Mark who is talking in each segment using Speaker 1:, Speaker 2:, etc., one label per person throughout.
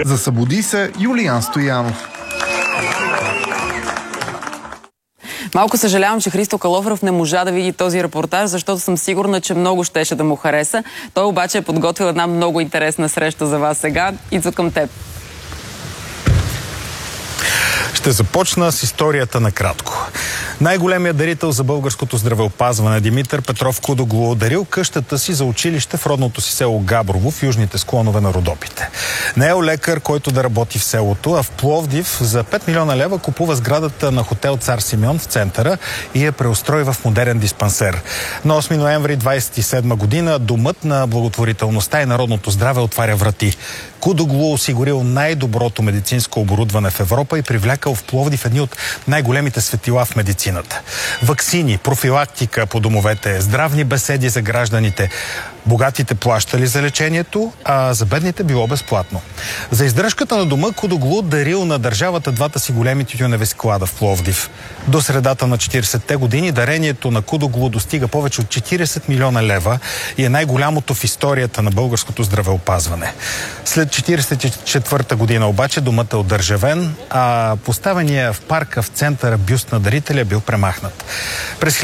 Speaker 1: Засъбуди се Юлиан Стоянов.
Speaker 2: Малко съжалявам, че Христо Калоферов не можа да види този репортаж, защото съм сигурна, че много щеше да му хареса. Той обаче е подготвил една много интересна среща за вас сега. Ицо, към теб.
Speaker 3: Ще започна с историята накратко. Най-големият дарител за българското здравеопазване Димитър Петров Кудоглу дарил къщата си за училище в родното си село Габрово в южните склонове на Родопите. Не е лекар, който да работи в селото, а в Пловдив за 5 милиона лева купува сградата на хотел Цар Симеон в центъра и я преустрои в модерен диспансер. На 8 ноември 27 година домът на благотворителността и народното здраве отваря врати. Кудоглу осигурил най-доброто медицинско оборудване в Европа и привлякал в Пловдив едни от най-големите светила в медицината. Ваксини, профилактика по домовете, здравни беседи за гражданите. Богатите плащали за лечението, а за бедните било безплатно. За издръжката на дома Кудоглу дарил на държавата двата си големи тютюневи склада в Пловдив. До средата на 40-те години дарението на Кудоглу достига повече от 40 милиона лева и е най-голямото в историята на българското здравеопазване. След 1944 година обаче домът е одържавен, а поставения в парка в центъра бюст на дарителя е бил премахнат. През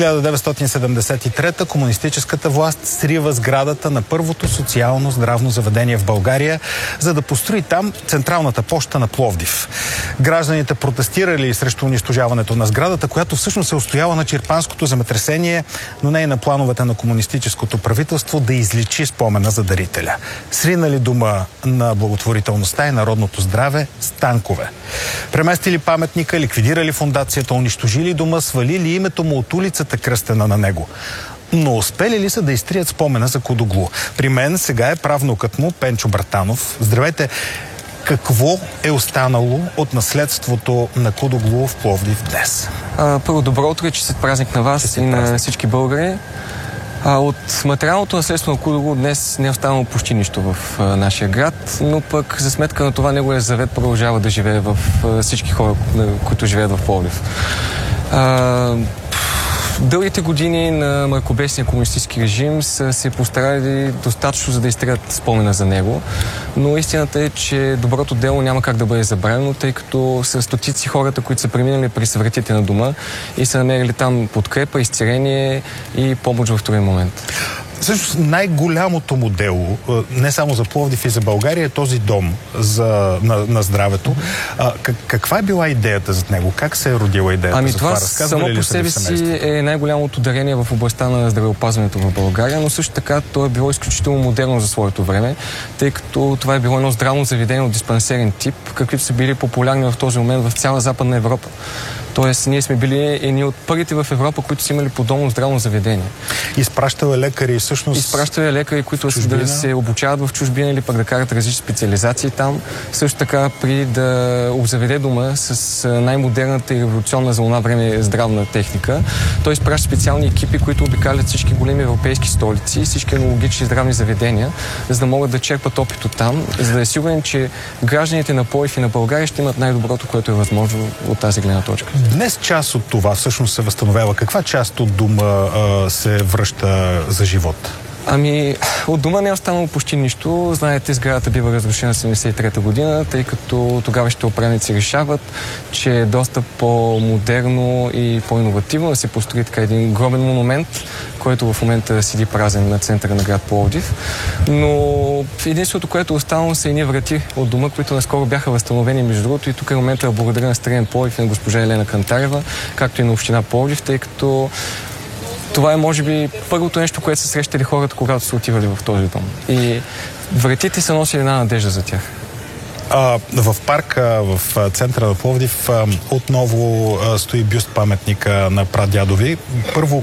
Speaker 3: 1973 комунистическата власт срива сградата на първото социално здравно заведение в България, за да построи там централната поща на Пловдив. Гражданите протестирали срещу унищожаването на сградата, която всъщност е устояла на чирпанското земетресение, но не и на плановете на комунистическото правителство да изличи спомена за дарителя. Сринали дома на благотворителността и народното здраве с танкове. Преместили паметника, ликвидирали фондацията, унищожили дома, свалили името му от улицата, кръстена на него. Но успели ли са да изтрият спомена за Кудоглу? При мен сега е правнукът му Пенчо Братанов. Здравейте! Какво е останало от наследството на Кудоглу в Пловдив днес?
Speaker 4: Първо, добро утро и честит празник на вас и на всички българи. От материалното наследство на Кудоглу днес не е останало почти нищо в нашия град, но пък за сметка на това неговия завет продължава да живее в всички хора, които живеят в Пловдив. Дългите години на мракобесния комунистически режим са се постарали достатъчно, за да изтрият спомена за него, но истината е, че доброто дело няма как да бъде забравено, тъй като са стотици хората, които са преминали през вратите на дома и са намерили там подкрепа, изцеление и помощ в този момент.
Speaker 3: Всъщност най-голямото му дело, не само за Пловдив и за България, е този дом на здравето. Каква е била идеята за него? Как се е родила идеята за това?
Speaker 4: Това само по себе си е най-голямото дарение в областта на здравеопазването в България, но също така то е било изключително модерно за своето време, тъй като това е било едно здравно заведение от диспансерен тип, каквито са били популярни в този момент в цяла Западна Европа. Тоест, ние сме били едни от първите в Европа, които са имали подобно здравно заведение.
Speaker 3: Изпращали лекари всъщност...
Speaker 4: Изпращали лекари, които да се обучават в чужбина или пък да карат различни специализации там. Също така да обзаведе дома с най-модерната и революционна за това време здравна техника. Той изпраща специални екипи, които обикалят всички големи европейски столици, всички аналогични здравни заведения, за да могат да черпат опит от там, за да е сигурен, че гражданите на Пловдив и на България ще имат най-доброто, което е възможно от тази гледна точка.
Speaker 3: Днес част от това всъщност се възстановява. Каква част от дома се връща за живот?
Speaker 4: От дома не е останало почти нищо. Знаете, сградата бива разрушена в 1973 година, тъй като тогавашните управници решават, че е доста по-модерно и по-инновативно да се построи така един гробен монумент, който в момента седи празен на центъра на град Пловдив. Но единството, което е останало, са едни врати от дома, които наскоро бяха възстановени, между другото, и тук е момента да благодаря на Строен Пловдив и на госпожа Елена Кантарева, както и на община Пловдив, тъй като това е, може би, първото нещо, което са срещали хората, когато са отивали в този дом. И вратите са носили една надежда за тях.
Speaker 3: В парка, в центъра на Пловдив, отново стои бюст паметника на прадядови. Първо,